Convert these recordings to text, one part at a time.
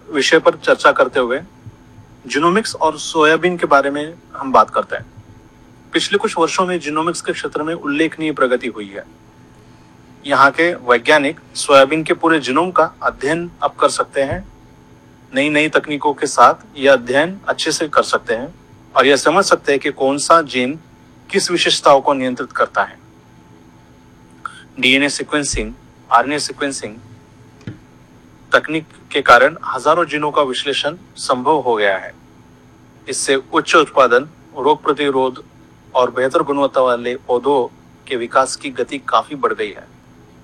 विषय पर चर्चा करते हुए जीनोमिक्स और सोयाबीन के बारे में हम बात करते हैं। पिछले कुछ वर्षों में जीनोमिक्स के क्षेत्र में उल्लेखनीय प्रगति हुई है। यहाँ के वैज्ञानिक सोयाबीन के पूरे जीनोम का अध्ययन अब कर सकते हैं। नई नई तकनीकों के साथ यह अध्ययन अच्छे से कर सकते हैं और यह समझ सकते हैं कि कौन सा जीन किस विशेषताओं को नियंत्रित करता है। डीएनए सीक्वेंसिंग, आरएनए सीक्वेंसिंग तकनीक के कारण हजारों जीनों का विश्लेषण संभव हो गया है। इससे उच्च उत्पादन, रोग प्रतिरोध और बेहतर गुणवत्ता वाले पौधों के विकास की गति काफी बढ़ गई है।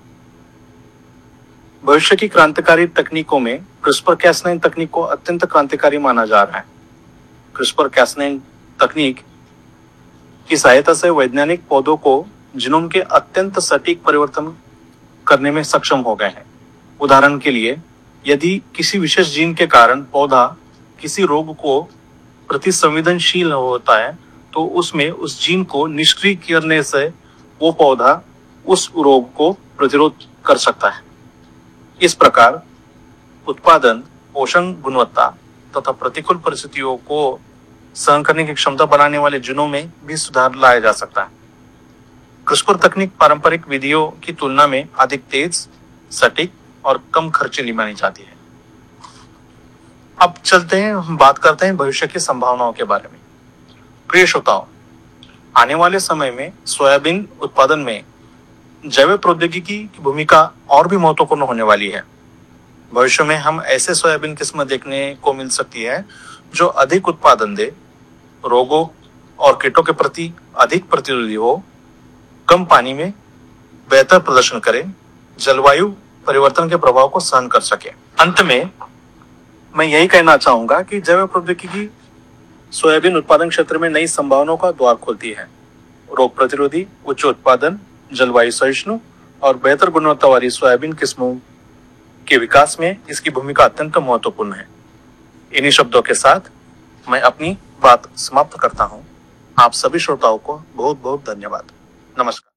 भविष्य की क्रांतिकारी तकनीकों में क्रिस्पर-cas9 तकनीक को अत्यंत क्रांतिकारी माना जा रहा है। क्रिस्पर-cas9 तकनीक की सहायता से वैज्ञानिक पौधों को जीनोम के अत्यंत सटीक परिवर्तन करने में सक्षम हो गए हैं। उदाहरण के लिए, यदि किसी विशेष जीन के कारण पौधा किसी रोग को प्रति संवेदनशील होता है, तो उसमें उस जीन को निष्क्रिय करने से वो पौधा उस रोग को प्रतिरोध कर सकता है। इस प्रकार उत्पादन, पोषण गुणवत्ता तथा प्रतिकूल परिस्थितियों को सहन करने की क्षमता बढ़ाने वाले जीनों में भी सुधार लाया जा सकता है। क्रिस्पर तकनीक पारंपरिक विधियों की तुलना में अधिक तेज, सटीक और कम खर्चीली मानी जाती है। अब चलते हैं, हम बात करते हैं भविष्य की संभावनाओं के बारे में। प्रिय श्रोताओं, आने वाले समय में सोयाबीन उत्पादन में जैव प्रौद्योगिकी की भूमिका और भी महत्वपूर्ण होने वाली है। भविष्य में हम ऐसे सोयाबीन किस्म देखने को मिल सकती है जो अधिक उत्पादन दे, रोगों और कीटों के प्रति अधिक प्रतिरोधी हो, कम पानी में बेहतर प्रदर्शन करे, जलवायु परिवर्तन के प्रभाव को सहन कर सके। अंत में मैं यही कहना चाहूंगा कि जैव प्रौद्योगिकी सोयाबीन उत्पादन क्षेत्र में नई संभावनाओं का द्वार खोलती है। रोग प्रतिरोधी, उच्च उत्पादन, जलवायु सहिष्णु और बेहतर गुणवत्ता वाली सोयाबीन किस्मों के विकास में इसकी भूमिका अत्यंत महत्वपूर्ण है। इन्हीं शब्दों के साथ मैं अपनी बात समाप्त करता हूं। आप सभी श्रोताओं को बहुत बहुत धन्यवाद। नमस्कार।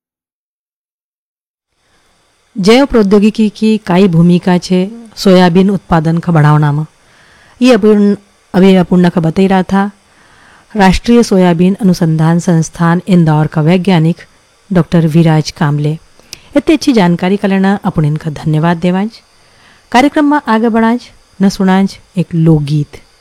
जैव प्रौद्योगिकी की काई भूमिका छे सोयाबीन उत्पादन का बढ़ावना, ये अभी अपूर्ण का बता रहा था राष्ट्रीय सोयाबीन अनुसंधान संस्थान इंदौर का वैज्ञानिक डॉक्टर विराज कामले। इतनी अच्छी जानकारी का लेना अपन इनका धन्यवाद देवाज। कार्यक्रम में आगे बढ़ाज न सुनाज एक लोकगीत।